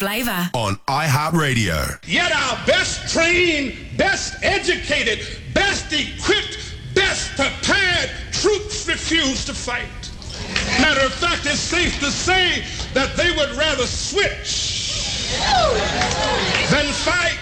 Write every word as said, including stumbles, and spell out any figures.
flavour. On iHeartRadio. Yet our best trained, best educated, best equipped, best prepared troops refuse to fight. Matter of fact, it's safe to say that they would rather switch than fight.